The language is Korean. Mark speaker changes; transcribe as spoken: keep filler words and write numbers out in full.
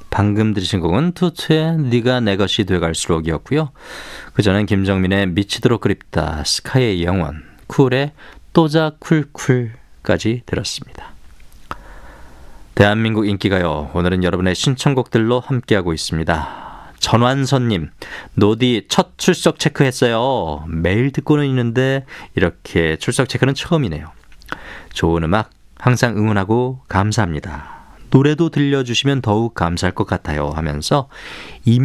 Speaker 1: 방금 들으신 곡은 투투의 네가 내 것이 돼갈수록이었고요. 그전엔 김정민의 미치도록 그립다, 스카이의 영원, 쿨의 또자 쿨쿨까지 들었습니다. 대한민국 인기가요. 오늘은 여러분의 신청곡들로 함께하고 있습니다. 전완선님, 노디 첫 출석 체크했어요. 매일 듣고는 있는데 이렇게 출석 체크는 처음이네요. 좋은 음악 항상 응원하고 감사합니다. 노래도 들려주시면 더욱 감사할 것 같아요 하면서